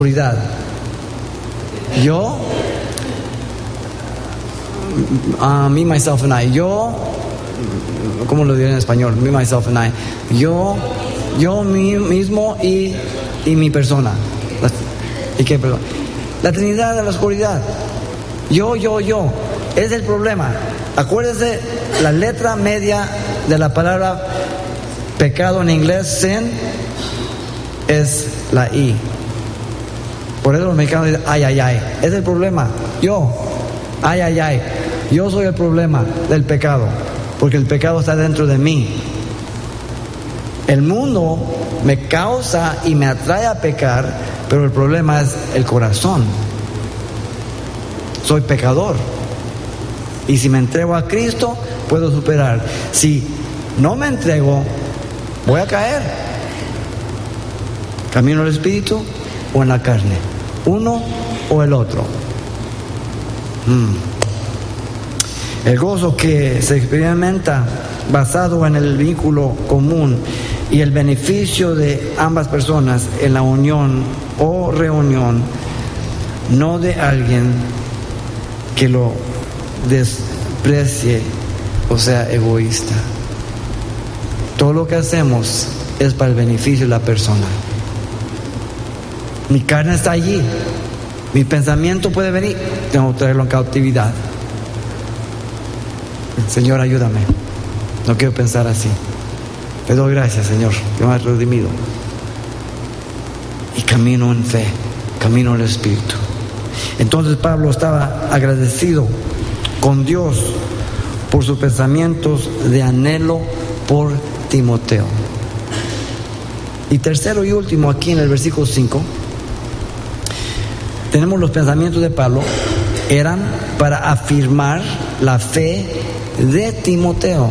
oscuridad. Yo, me, myself and I. Yo, ¿cómo lo diré en español? Me, myself and I. Yo mí mismo y mi persona. ¿Y qué persona? La Trinidad de la oscuridad. Yo. Es el problema. Acuérdese, la letra media de la palabra pecado en inglés, sin, es la I. Por eso los mexicanos dicen, ay. Es el problema. Yo, ay. Yo soy el problema del pecado, porque el pecado está dentro de mí. El mundo me causa y me atrae a pecar, pero el problema es el corazón. Soy pecador. Y si me entrego a Cristo, puedo superar. Si no me entrego, voy a caer. Camino al Espíritu o en la carne. Uno o el otro. El gozo que se experimenta basado en el vínculo común y el beneficio de ambas personas en la unión o reunión, no de alguien que lo desprecie o sea egoísta. Todo lo que hacemos es para el beneficio de la persona. Mi carne está allí, mi pensamiento puede venir, tengo que traerlo en cautividad. Señor, ayúdame, no quiero pensar así. Te doy gracias, Señor, que me has redimido. Y camino en fe, camino al Espíritu. Entonces Pablo estaba agradecido con Dios por sus pensamientos de anhelo por Timoteo. Y tercero y último, aquí en el versículo 5, tenemos los pensamientos de Pablo, eran para afirmar la fe de Timoteo.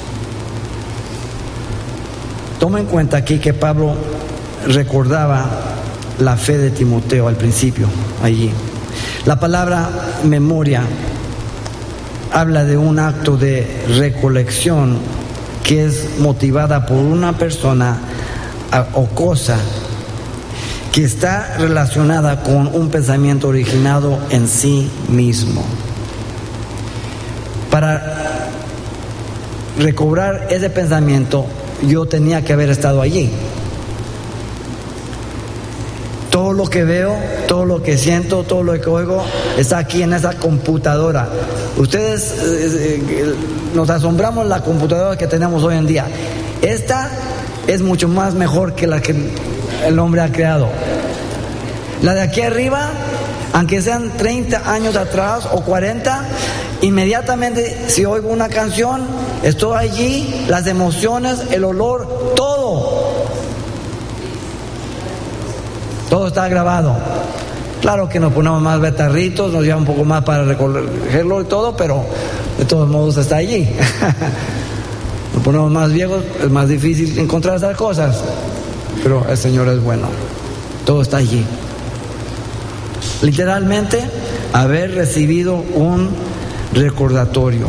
Toma en cuenta aquí que Pablo recordaba la fe de Timoteo al principio, allí. La palabra memoria habla de un acto de recolección que es motivada por una persona o cosa que está relacionada con un pensamiento originado en sí mismo. Para recobrar ese pensamiento, yo tenía que haber estado allí. Todo lo que veo, todo lo que siento, todo lo que oigo está aquí en esa computadora. Ustedes nos asombramos la computadora que tenemos hoy en día. Esta es mucho más mejor que la que el hombre ha creado. La de aquí arriba, aunque sean 30 años atrás o 40, inmediatamente si oigo una canción, estoy allí, las emociones, el olor, todo está grabado. Claro que nos ponemos más betarritos, nos lleva un poco más para recogerlo y todo, pero de todos modos está allí. Nos ponemos más viejos, es más difícil encontrar esas cosas, pero el Señor es bueno, todo está allí. Literalmente, haber recibido un recordatorio.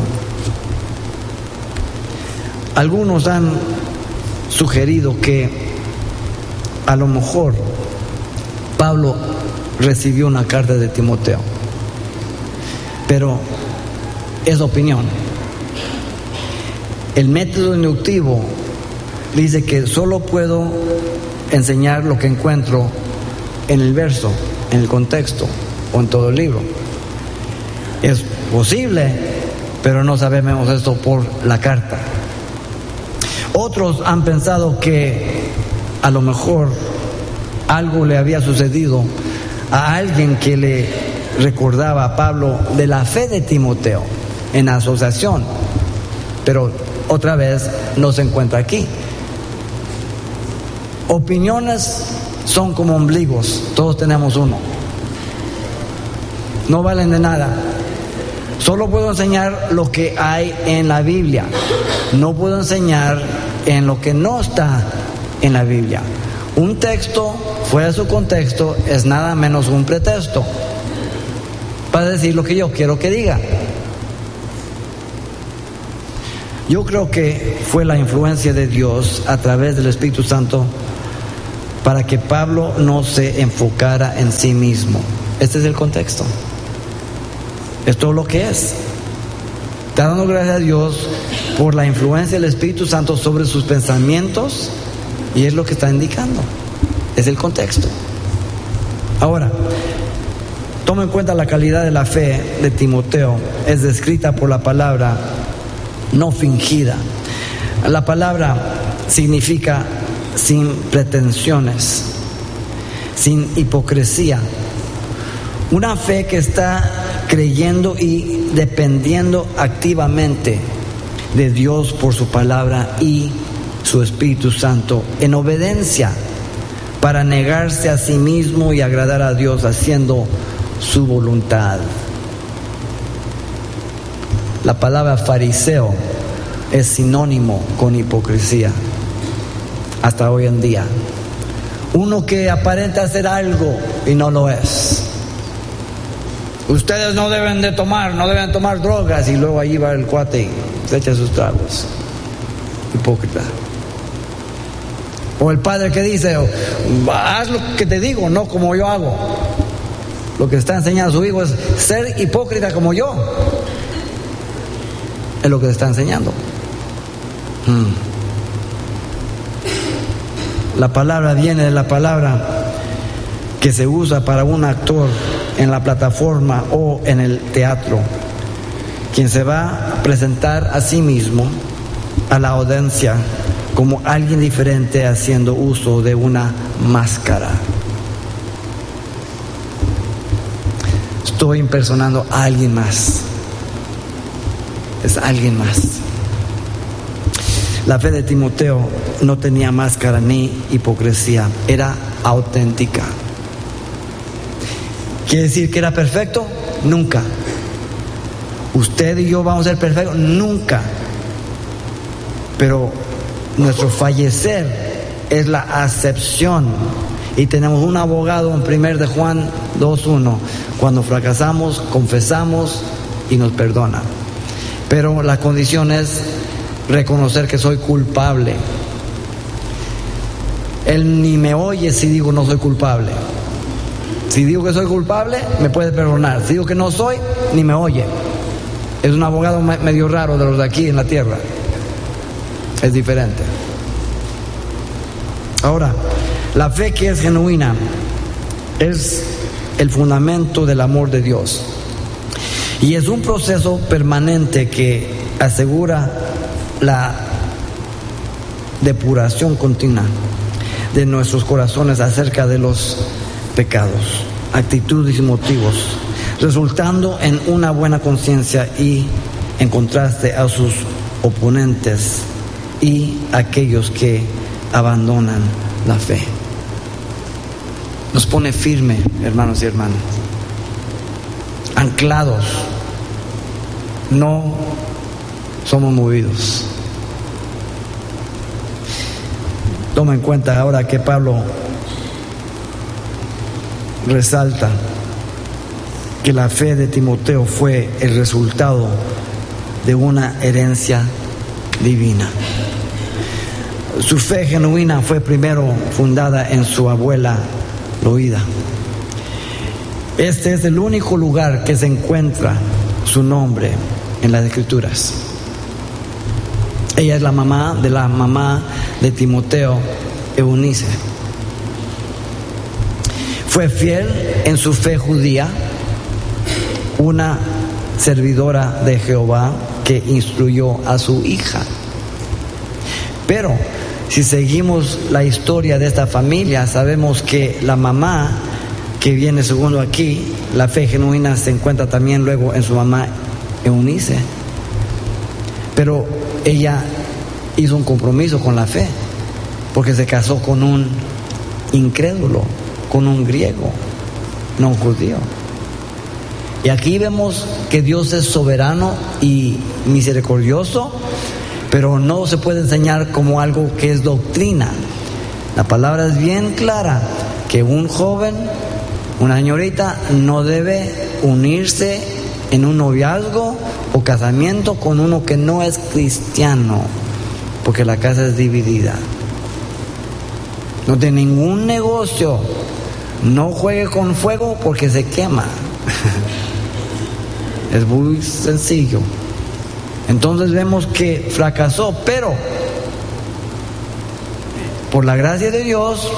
Algunos han sugerido que a lo mejor Pablo recibió una carta de Timoteo, pero es opinión. El método inductivo dice que solo puedo enseñar lo que encuentro en el verso, en el contexto o en todo el libro. Es posible, pero no sabemos esto por la carta. Otros han pensado que a lo mejor algo le había sucedido a alguien que le recordaba a Pablo de la fe de Timoteo en asociación, pero otra vez no se encuentra aquí. Opiniones son como ombligos, todos tenemos uno, no valen de nada. Solo puedo enseñar lo que hay en la Biblia, no puedo enseñar en lo que no está en la Biblia. Un texto fuera de su contexto es nada menos un pretexto para decir lo que yo quiero que diga. Yo creo que fue la influencia de Dios a través del Espíritu Santo para que Pablo no se enfocara en sí mismo. Este es el contexto. Es todo lo que es. Está dando gracias a Dios por la influencia del Espíritu Santo sobre sus pensamientos, y es lo que está indicando. Es el contexto. Ahora, toma en cuenta la calidad de la fe de Timoteo. Es descrita por la palabra no fingida. La palabra significa sin pretensiones, sin hipocresía. Una fe que está creyendo y dependiendo activamente de Dios por su palabra y su Espíritu Santo, en obediencia para negarse a sí mismo y agradar a Dios haciendo su voluntad. La palabra fariseo es sinónimo con hipocresía hasta hoy en día. Uno que aparenta hacer algo y no lo es. Ustedes no deben tomar drogas, y luego allí va el cuate y se echa sus tragos. Hipócrita. O el padre que dice, haz lo que te digo, no como yo hago. Lo que está enseñando a su hijo es ser hipócrita como yo. Es lo que le está enseñando. La palabra viene de la palabra que se usa para un actor en la plataforma o en el teatro, quien se va a presentar a sí mismo a la audiencia como alguien diferente, haciendo uso de una máscara. Estoy impersonando a alguien más. Es alguien más. La fe de Timoteo no tenía máscara ni hipocresía, era auténtica. ¿Quiere decir que era perfecto? Nunca. ¿Usted y yo vamos a ser perfectos? Nunca. Pero nuestro fallecer es la acepción. Y tenemos un abogado en 1 de Juan 2:1. Cuando fracasamos, confesamos y nos perdona. Pero la condición es reconocer que soy culpable. Él ni me oye si digo no soy culpable. Si digo que soy culpable, me puede perdonar. Si digo que no soy, ni me oye. Es un abogado medio raro de los de aquí en la tierra. Es diferente. Ahora, la fe que es genuina es el fundamento del amor de Dios. Y es un proceso permanente que asegura la depuración continua de nuestros corazones acerca de los pecados, actitudes y motivos, resultando en una buena conciencia y en contraste a sus oponentes y aquellos que abandonan la fe. Nos pone firme, hermanos y hermanas, anclados, no somos movidos. Toma en cuenta ahora que Pablo resalta que la fe de Timoteo fue el resultado de una herencia divina. Su fe genuina fue primero fundada en su abuela Loida. Este es el único lugar que se encuentra su nombre en las Escrituras. Ella es la mamá de Timoteo, Eunice. Fue fiel en su fe judía, una servidora de Jehová que instruyó a su hija. Pero si seguimos la historia de esta familia, sabemos que la mamá que viene segundo aquí, la fe genuina se encuentra también luego en su mamá Eunice. Pero ella hizo un compromiso con la fe, porque se casó con un incrédulo, con un griego, no un judío. Y aquí vemos que Dios es soberano y misericordioso, pero no se puede enseñar como algo que es doctrina. La palabra es bien clara, que un joven, una señorita, no debe unirse en un noviazgo o casamiento con uno que no es cristiano, porque la casa es dividida. No tiene ningún negocio. No juegue con fuego porque se quema. Es muy sencillo. Entonces vemos que fracasó, pero por la gracia de Dios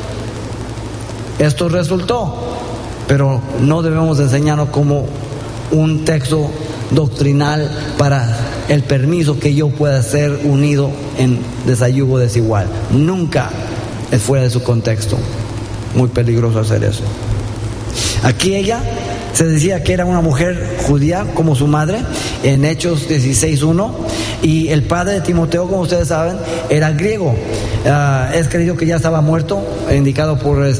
esto resultó. Pero no debemos enseñarnos como un texto doctrinal para el permiso que yo pueda ser unido en desayuno desigual. Nunca es fuera de su contexto. Muy peligroso hacer eso. Aquí ella se decía que era una mujer judía como su madre en Hechos 16:1, y el padre de Timoteo, como ustedes saben, era griego. Es creído que ya estaba muerto, indicado por el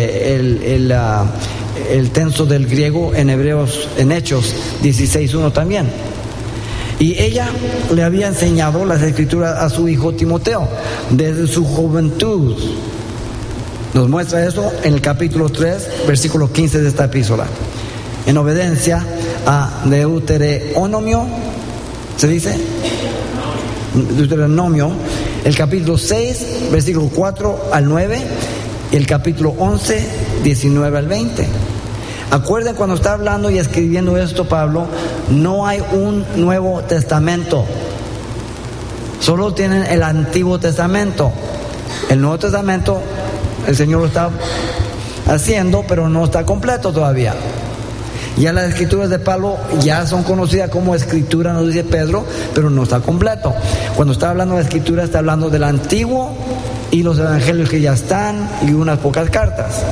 tenso del griego en Hebreos, en Hechos 16:1 también. Y ella le había enseñado las escrituras a su hijo Timoteo desde su juventud. Nos muestra eso en el capítulo 3, versículo 15 de esta epístola. En obediencia a Deuteronomio, ¿se dice? Deuteronomio, el capítulo 6, versículo 4 al 9, y el capítulo 11, 19 al 20. Acuerden, cuando está hablando y escribiendo esto Pablo, no hay un Nuevo Testamento. Solo tienen el Antiguo Testamento. El Nuevo Testamento, el Señor lo está haciendo, pero no está completo todavía. Ya las escrituras de Pablo ya son conocidas como escritura, nos dice Pedro, pero no está completo. Cuando está hablando de la escritura, está hablando del Antiguo y los evangelios que ya están y unas pocas cartas.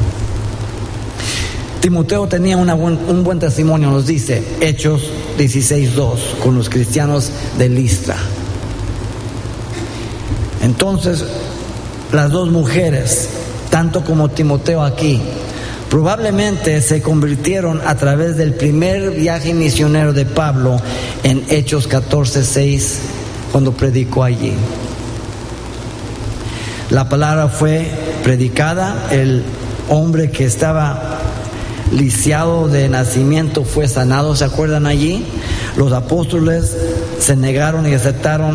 Timoteo tenía un buen testimonio, nos dice Hechos 16:2, con los cristianos de Listra. Entonces, las dos mujeres, tanto como Timoteo aquí, probablemente se convirtieron a través del primer viaje misionero de Pablo en Hechos 14:6, cuando predicó allí. La palabra fue predicada, el hombre que estaba lisiado de nacimiento fue sanado, ¿se acuerdan allí? Los apóstoles se negaron y aceptaron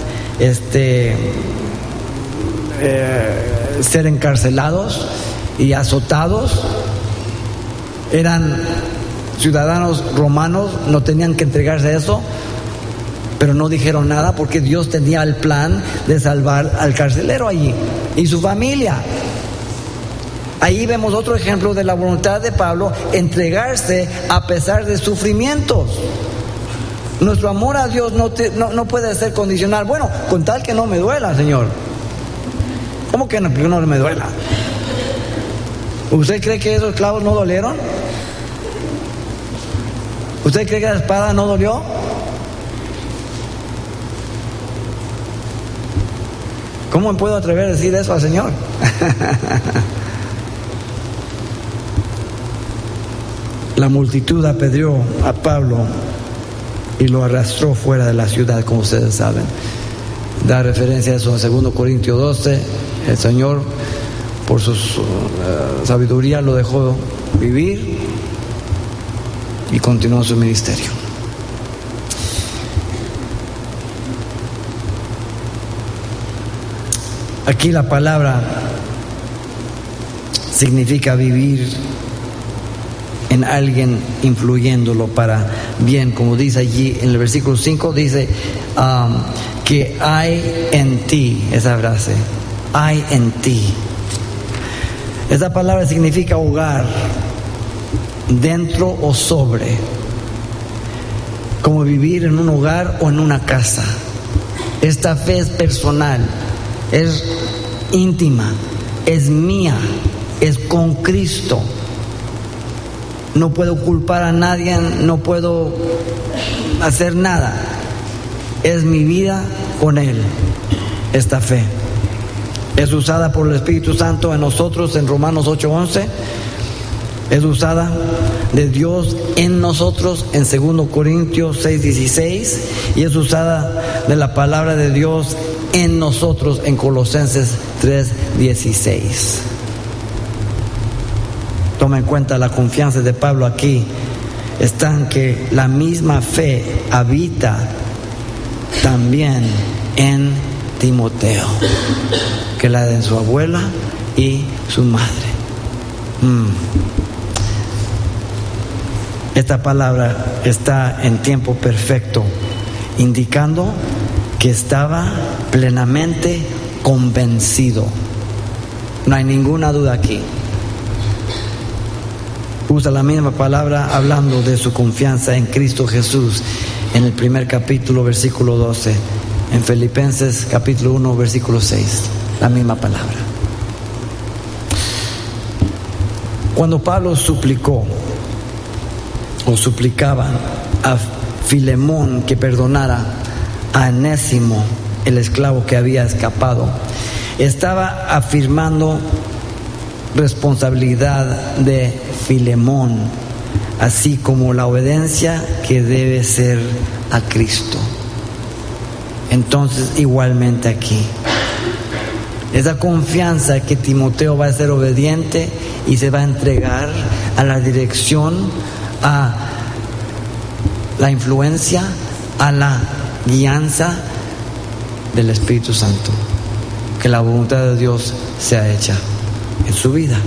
ser encarcelados y azotados. Eran ciudadanos romanos, no tenían que entregarse a eso, pero no dijeron nada porque Dios tenía el plan de salvar al carcelero allí y su familia. Ahí vemos otro ejemplo de la voluntad de Pablo, entregarse a pesar de sufrimientos. Nuestro amor a Dios no puede ser condicional. Bueno, con tal que no me duela, Señor. ¿Cómo que no me duela? ¿Usted cree que esos clavos no dolieron? ¿Usted cree que la espada no dolió? ¿Cómo me puedo atrever a decir eso al Señor? La multitud apedreó a Pablo y lo arrastró fuera de la ciudad, como ustedes saben. Da referencia a eso en 2 Corintios 12. El Señor, por su sabiduría, lo dejó vivir y continuó su ministerio. Aquí la palabra significa vivir en alguien, influyéndolo para bien, como dice allí en el versículo 5, dice que hay en ti, esa frase, hay en ti. Esa palabra significa hogar, dentro o sobre, como vivir en un hogar o en una casa. Esta fe es personal, es íntima, es mía, es con Cristo. No puedo culpar a nadie, no puedo hacer nada. Es mi vida con Él. Esta fe es usada por el Espíritu Santo en nosotros en Romanos 8:11. Es usada de Dios en nosotros en 2 Corintios 6:16. Y es usada de la palabra de Dios en nosotros en Colosenses 3:16. Toma en cuenta la confianza de Pablo aquí. Está en que la misma fe habita también en Timoteo que la de su abuela y su madre. Esta palabra está en tiempo perfecto, indicando que estaba plenamente convencido. No hay ninguna duda aquí. Usa la misma palabra hablando de su confianza en Cristo Jesús en el primer capítulo, versículo 12. En Filipenses capítulo 1, versículo 6. La misma palabra. Cuando Pablo suplicaba a Filemón que perdonara a Onésimo, el esclavo que había escapado, estaba afirmando responsabilidad de Filemón, así como la obediencia que debe ser a Cristo. Entonces, igualmente aquí, esa confianza que Timoteo va a ser obediente y se va a entregar a la dirección, a la influencia, a la guianza del Espíritu Santo. Que la voluntad de Dios sea hecha en su vida.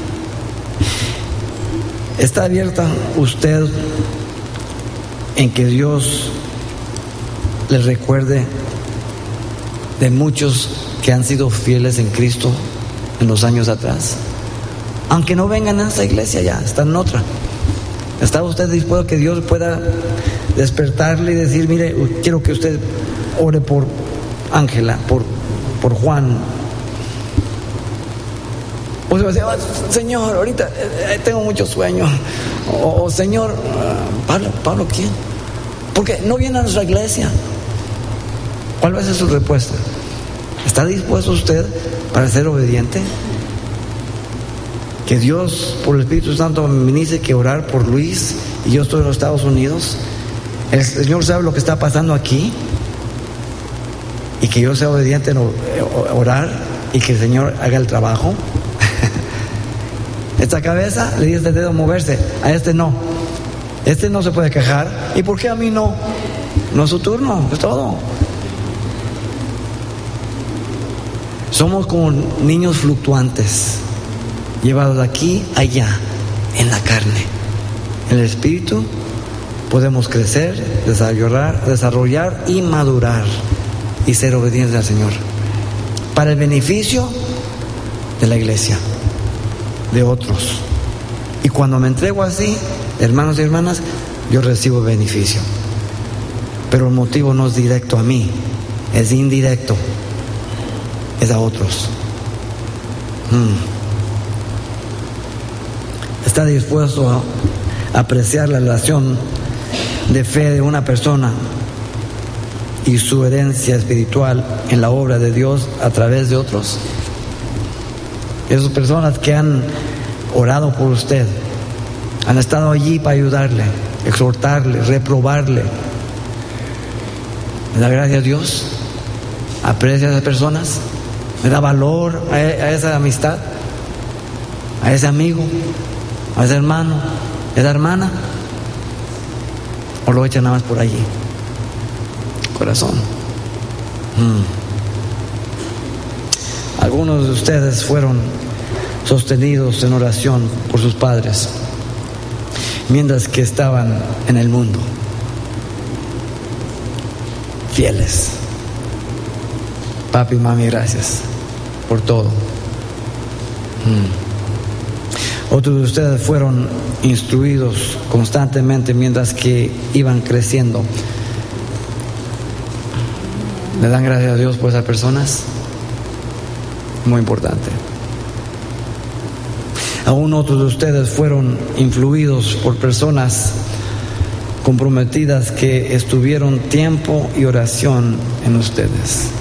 ¿Está abierta usted en que Dios les recuerde de muchos que han sido fieles en Cristo en los años atrás? Aunque no vengan a esta iglesia, ya están en otra. ¿Está usted dispuesto a que Dios pueda despertarle y decir: mire, quiero que usted ore por Ángela, por Juan? O se va a decir: Señor, ahorita tengo mucho sueño. O Señor, Pablo, ¿quién? Porque no viene a nuestra iglesia. ¿Cuál va a ser su respuesta? ¿Está dispuesto usted para ser obediente? Que Dios, por el Espíritu Santo, me dice que orar por Luis, y yo estoy en los Estados Unidos. El Señor sabe lo que está pasando aquí, y que yo sea obediente en orar, y que el Señor haga el trabajo. Esta cabeza le dice este dedo moverse, a este no. Este no se puede quejar. ¿Y por qué a mí no? No es su turno, es todo. Somos como niños fluctuantes, llevados de aquí a allá, en la carne. En el Espíritu podemos crecer, desarrollar y madurar, y ser obedientes al Señor, para el beneficio de la iglesia, de otros. Y cuando me entrego así, hermanos y hermanas, yo recibo beneficio. Pero el motivo no es directo a mí, es indirecto, es a otros. ¿Está dispuesto a apreciar la relación de fe de una persona y su herencia espiritual en la obra de Dios a través de otros? Esas personas que han orado por usted, han estado allí para ayudarle, exhortarle, reprobarle. ¿Me da gracia a Dios? ¿Aprecia a esas personas? ¿Me da valor a esa amistad? ¿A ese amigo? ¿A ese hermano? ¿A esa hermana? ¿O lo echan nada más por allí? Corazón. Algunos de ustedes fueron sostenidos en oración por sus padres mientras que estaban en el mundo, fieles. Papi, mami, gracias por todo. Otros de ustedes fueron instruidos constantemente mientras que iban creciendo. ¿Le dan gracias a Dios por esas personas? Muy importante. Aún otros de ustedes fueron influidos por personas comprometidas que estuvieron tiempo y oración en ustedes.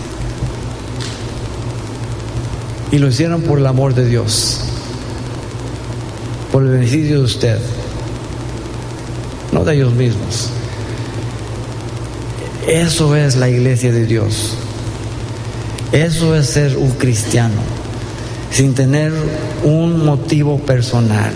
Y lo hicieron por el amor de Dios, por el beneficio de usted, no de ellos mismos. Eso es la iglesia de Dios. Eso es ser un cristiano, sin tener un motivo personal.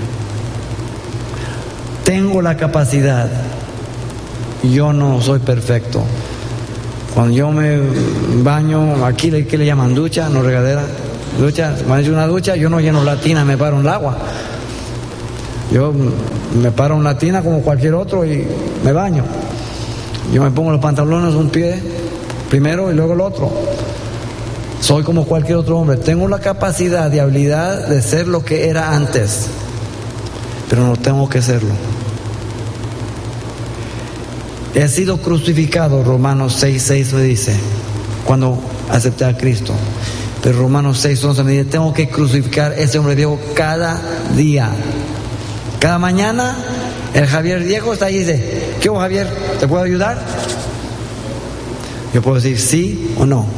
Tengo la capacidad, yo no soy perfecto, Cuando yo me baño, aquí, ¿qué le llaman? Ducha, no regadera. Ducha, cuando es una ducha, yo no lleno la tina, me paro en el agua. Yo me paro en la tina como cualquier otro y me baño. Yo me pongo los pantalones un pie primero y luego el otro. Soy como cualquier otro hombre. Tengo la capacidad y habilidad de ser lo que era antes, pero no tengo que serlo. He sido crucificado, Romanos 6:6 me dice, cuando acepté a Cristo. Pero Romanos 6:11 me dice, tengo que crucificar ese hombre viejo cada día. Cada mañana el Javier viejo está ahí y dice, ¿qué hubo, Javier? ¿Te puedo ayudar? Yo puedo decir sí o no.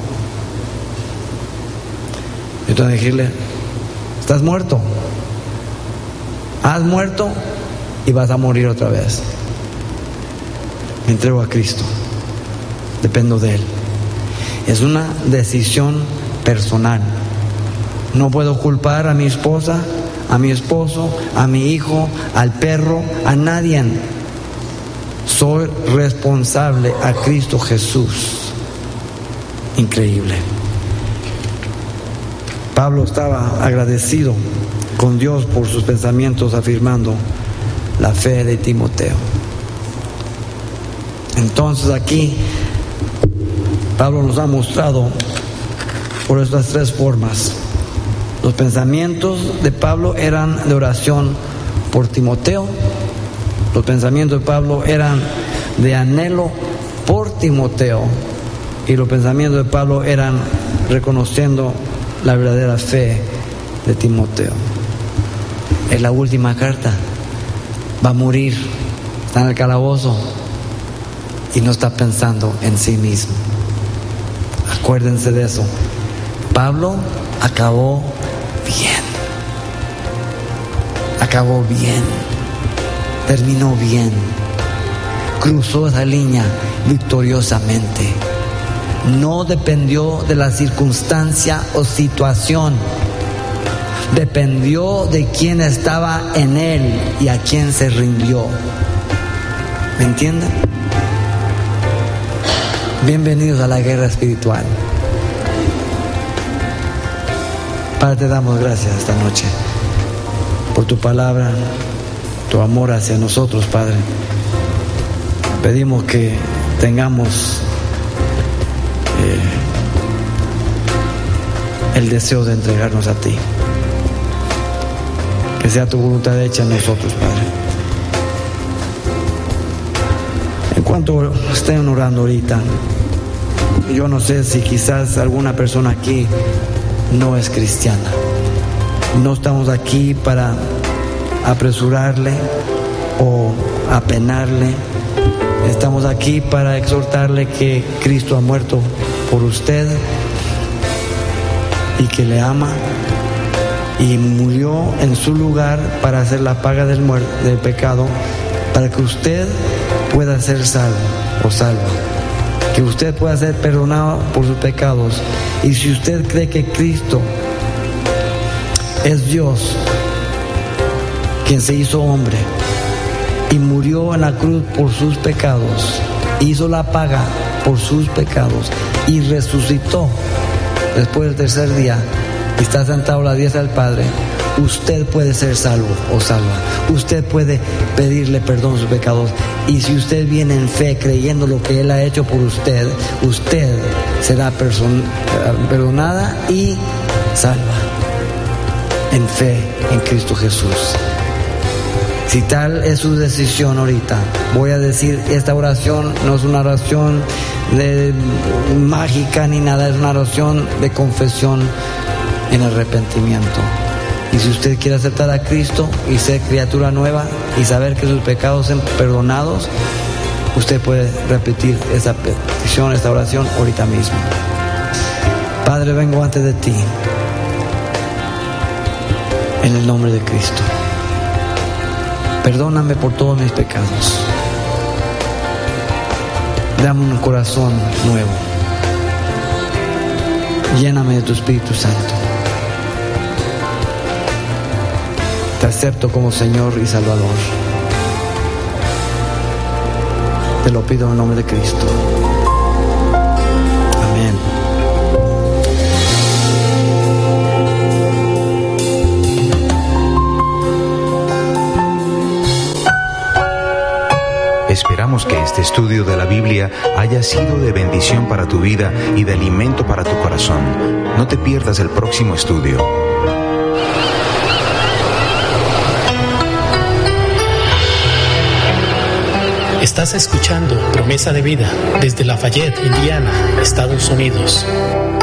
Yo tengo que decirle, estás muerto. Has muerto y vas a morir otra vez. Me entrego a Cristo. Dependo de Él. Es una decisión personal. No puedo culpar a mi esposa, a mi esposo, a mi hijo, al perro, a nadie. Soy responsable a Cristo Jesús. Increíble. Pablo estaba agradecido con Dios por sus pensamientos, afirmando la fe de Timoteo. Entonces aquí Pablo nos ha mostrado por estas tres formas. Los pensamientos de Pablo eran de oración por Timoteo. Los pensamientos de Pablo eran de anhelo por Timoteo. Y los pensamientos de Pablo eran reconociendo la verdadera fe de Timoteo. Es la última carta. Va a morir. Está en el calabozo. Y no está pensando en sí mismo. Acuérdense de eso. Pablo acabó bien. Acabó bien. Terminó bien. Cruzó esa línea victoriosamente. No dependió de la circunstancia o situación. Dependió de quién estaba en él y a quién se rindió. ¿Me entienden? Bienvenidos a la guerra espiritual. Padre, te damos gracias esta noche por tu palabra, tu amor hacia nosotros, Padre. Pedimos que tengamos el deseo de entregarnos a ti. Que sea tu voluntad hecha en nosotros, Padre. En cuanto estén orando ahorita, yo no sé si quizás alguna persona aquí no es cristiana. No estamos aquí para apresurarle o apenarle. Estamos aquí para exhortarle que Cristo ha muerto por usted y que le ama y murió en su lugar para hacer la paga del pecado, para que usted pueda ser salvo o salva, que usted pueda ser perdonado por sus pecados. Y si usted cree que Cristo es Dios, quien se hizo hombre y murió en la cruz por sus pecados, hizo la paga por sus pecados y resucitó después del tercer día y está sentado a la diestra del Padre, usted puede ser salvo o salva. Usted puede pedirle perdón a sus pecados. Y si usted viene en fe creyendo lo que Él ha hecho por usted, usted será perdonada y salva en fe en Cristo Jesús. Si tal es su decisión ahorita, voy a decir, esta oración no es una oración mágica ni nada, es una oración de confesión en arrepentimiento. Y si usted quiere aceptar a Cristo y ser criatura nueva y saber que sus pecados son perdonados, usted puede repetir esa petición, esta oración ahorita mismo. Padre, vengo ante de ti en el nombre de Cristo. Perdóname por todos mis pecados. Dame un corazón nuevo. Lléname de tu Espíritu Santo. Te acepto como Señor y Salvador. Te lo pido en el nombre de Cristo. Esperamos que este estudio de la Biblia haya sido de bendición para tu vida y de alimento para tu corazón. No te pierdas el próximo estudio. Estás escuchando Promesa de Vida desde Lafayette, Indiana, Estados Unidos.